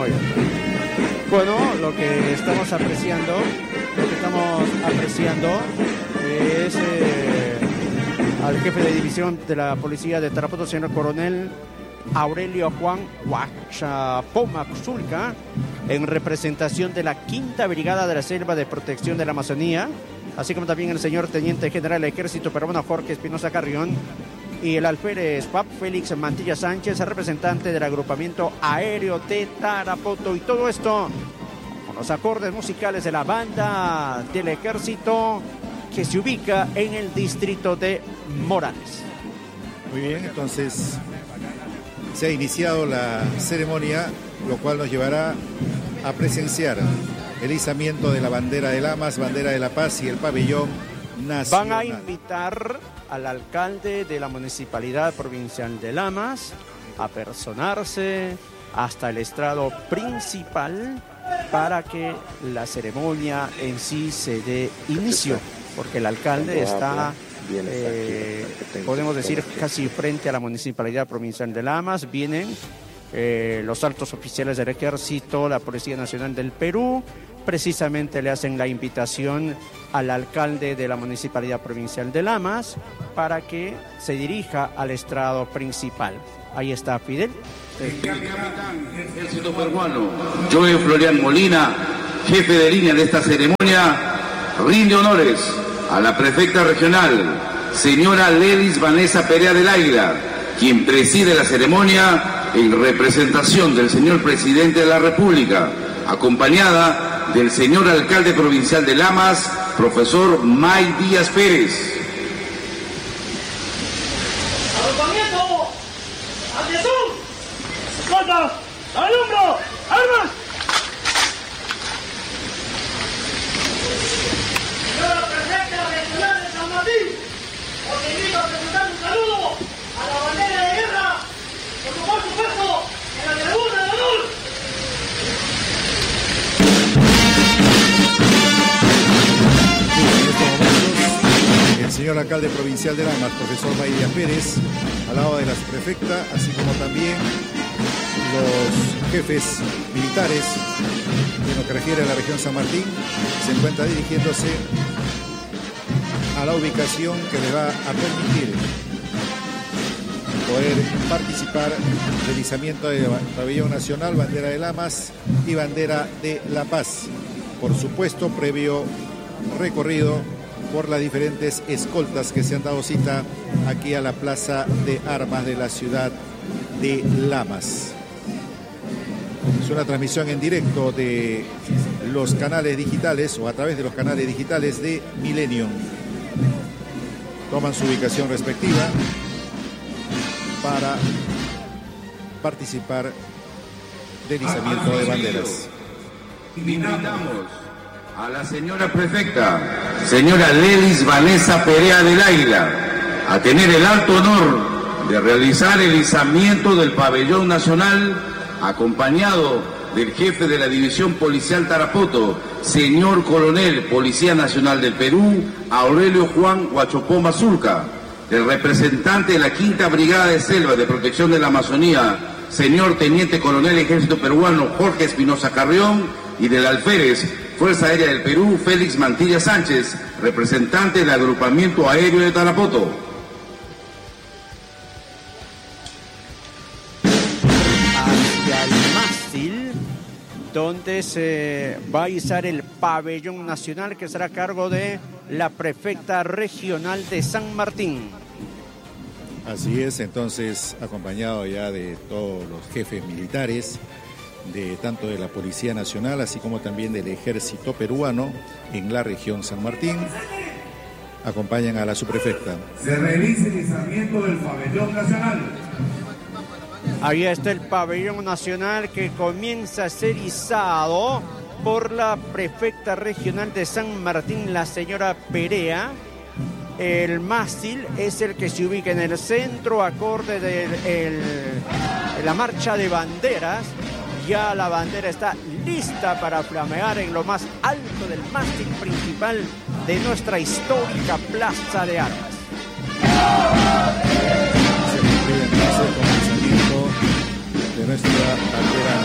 Muy bien. Bueno, lo que estamos apreciando es al jefe de división de la policía de Tarapoto, señor coronel Aurelio Juan Huachopoma Zulca, en representación de la Quinta Brigada de la Selva de Protección de la Amazonía, así como también el señor Teniente General del Ejército Peruano Jorge Espinosa Carrión y el alférez PAP Félix Mantilla Sánchez, representante del agrupamiento aéreo de Tarapoto, y todo esto con los acordes musicales de la banda del Ejército que se ubica en el distrito de Morales. Muy bien, entonces se ha iniciado la ceremonia, lo cual nos llevará a presenciar el izamiento de la bandera de Lamas, bandera de la paz y el pabellón nacional. Van a invitar al alcalde de la Municipalidad Provincial de Lamas a personarse hasta el estrado principal para que la ceremonia en sí se dé inicio, porque el alcalde está, podemos decir, casi frente a la Municipalidad Provincial de Lamas. Vienen los altos oficiales del Ejército, la Policía Nacional del Perú, precisamente le hacen la invitación al alcalde de la Municipalidad Provincial de Lamas para que se dirija al estrado principal. Ahí está Fidel. El capitán del Ejército Peruano, Joe Florian Molina, jefe de línea de esta ceremonia, rinde honores a la prefecta regional, señora Lelis Vanessa Perea del Águila, quien preside la ceremonia en representación del señor presidente de la República, acompañada del señor alcalde provincial de Lamas, profesor May Díaz Pérez. ¡Agrupamiento! ¡Atención! ¡Escolta! ¡Alumbro! ¡Armas! Señora prefecta regional de San Martín, os invito a presentar un saludo a la bandera de guerra, por supuesto, en la tribuna de honor. El señor alcalde provincial de Lamas, profesor May Díaz Pérez, al lado de la prefecta, así como también los jefes militares de lo que refiere a la región San Martín, se encuentra dirigiéndose a la ubicación que le va a permitir poder participar del izamiento del pabellón nacional, bandera de Lamas y bandera de La Paz. Por supuesto, previo recorrido por las diferentes escoltas que se han dado cita aquí a la Plaza de Armas de la ciudad de Lamas. Es una transmisión en directo de los canales digitales o a través de los canales digitales de Millennium. Toman su ubicación respectiva para participar del izamiento de banderas. Invitamos a la señora prefecta, señora Lelis Vanessa Perea del Águila, a tener el alto honor de realizar el izamiento del pabellón nacional, acompañado del jefe de la División Policial Tarapoto, señor coronel Policía Nacional del Perú, Aurelio Juan Huachopoma Zulca, del representante de la Quinta Brigada de Selva de Protección de la Amazonía, señor teniente coronel Ejército Peruano Jorge Espinosa Carrión, y del alférez Fuerza Aérea del Perú Félix Mantilla Sánchez, representante del agrupamiento aéreo de Tarapoto. Hacia el mástil, donde se va a izar el pabellón nacional, que será a cargo de la prefecta regional de San Martín. Así es, entonces, acompañado ya de todos los jefes militares, de tanto de la Policía Nacional, así como también del Ejército Peruano en la región San Martín, acompañan a la subprefecta. Se realiza el izamiento del pabellón nacional. Ahí está el pabellón nacional que comienza a ser izado por la prefecta regional de San Martín, la señora Perea. El mástil es el que se ubica en el centro, acorde de la marcha de banderas. Ya la bandera está lista para flamear en lo más alto del mástil principal de nuestra histórica Plaza de Armas. Se concluye entonces con el izamiento de nuestra bandera